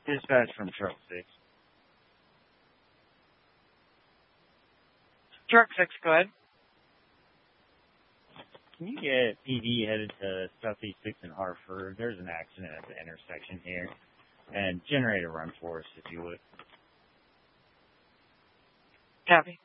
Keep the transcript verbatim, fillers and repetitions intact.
Dispatch from Truck six. Truck six, go ahead. Can you get P D headed to Southeast six in Hartford? There's an accident at the intersection here. And generate a run for us, if you would. Copy.